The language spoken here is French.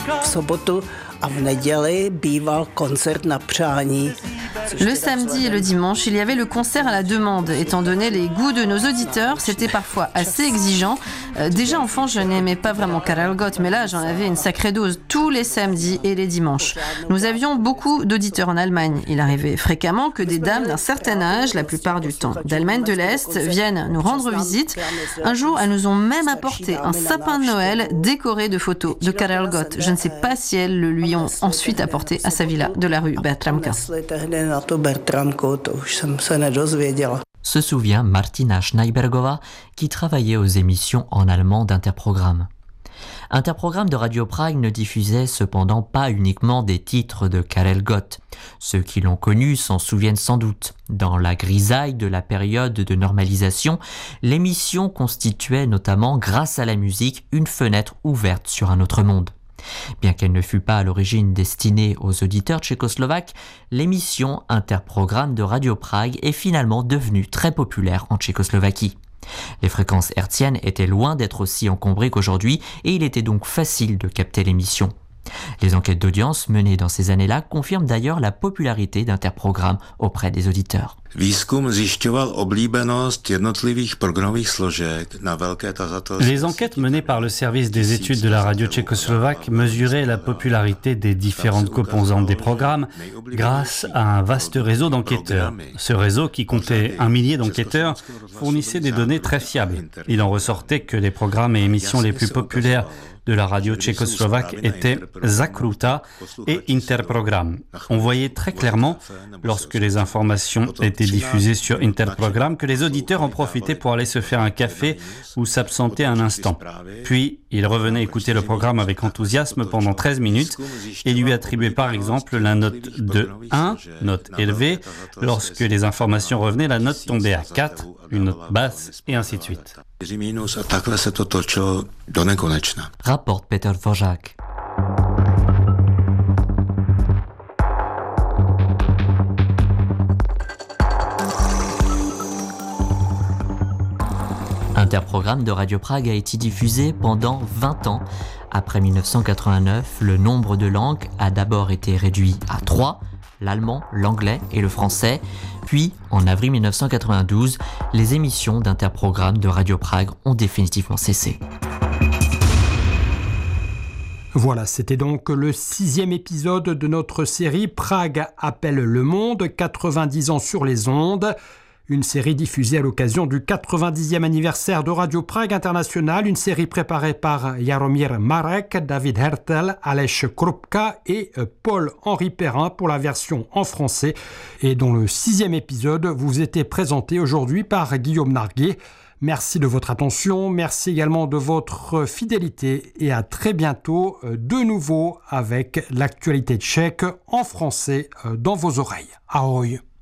V sobotu a v neděli býval koncert na přání. Le samedi et le dimanche, il y avait le concert à la demande. Étant donné les goûts de nos auditeurs, c'était parfois assez exigeant. Déjà enfant, je n'aimais pas vraiment Karel Gott, mais là, j'en avais une sacrée dose tous les samedis et les dimanches. Nous avions beaucoup d'auditeurs en Allemagne. Il arrivait fréquemment que des dames d'un certain âge, la plupart du temps d'Allemagne de l'Est, viennent nous rendre visite. Un jour, elles nous ont même apporté un sapin de Noël décoré de photos de Karel Gott. Je ne sais pas si elles le lui ont ensuite apporté à sa villa de la rue Bertramka. Se souvient Martina Schneibergova qui travaillait aux émissions en allemand d'Interprogramme. Interprogramme de Radio Prague ne diffusait cependant pas uniquement des titres de Karel Gott. Ceux qui l'ont connu s'en souviennent sans doute. Dans la grisaille de la période de normalisation, l'émission constituait notamment, grâce à la musique, une fenêtre ouverte sur un autre monde. Bien qu'elle ne fût pas à l'origine destinée aux auditeurs tchécoslovaques, l'émission Interprogramme de Radio Prague est finalement devenue très populaire en Tchécoslovaquie. Les fréquences hertziennes étaient loin d'être aussi encombrées qu'aujourd'hui et il était donc facile de capter l'émission. Les enquêtes d'audience menées dans ces années-là confirment d'ailleurs la popularité d'Interprogramme auprès des auditeurs. Les enquêtes menées par le service des études de la radio tchécoslovaque mesuraient la popularité des différentes composantes des programmes grâce à un vaste réseau d'enquêteurs. Ce réseau, qui comptait 1 millier d'enquêteurs, fournissait des données très fiables. Il en ressortait que les programmes et émissions les plus populaires de la radio tchécoslovaque étaient Zakruta et Interprogram. On voyait très clairement, lorsque les informations étaient diffusées sur Interprogram, que les auditeurs en profitaient pour aller se faire un café ou s'absenter un instant. Puis, ils revenaient écouter le programme avec enthousiasme pendant 13 minutes et lui attribuaient par exemple la note de 1, note élevée. Lorsque les informations revenaient, la note tombait à 4, une note basse, et ainsi de suite. Rapporte Peter Dvořák. Interprogramme de Radio Prague a été diffusé pendant 20 ans. Après 1989, le nombre de langues a d'abord été réduit à 3, l'allemand, l'anglais et le français. Puis, en avril 1992, les émissions d'Interprogramme de Radio Prague ont définitivement cessé. Voilà, c'était donc le 6e épisode de notre série Prague appelle le monde, 90 ans sur les ondes. Une série diffusée à l'occasion du 90e anniversaire de Radio Prague International, une série préparée par Jaromír Marek, David Hertel, Aleš Krupka et Paul-Henri Perrin pour la version en français et dont le 6e épisode vous était présenté aujourd'hui par Guillaume Narguet. Merci de votre attention, merci également de votre fidélité et à très bientôt de nouveau avec l'actualité tchèque en français dans vos oreilles. Ahoj!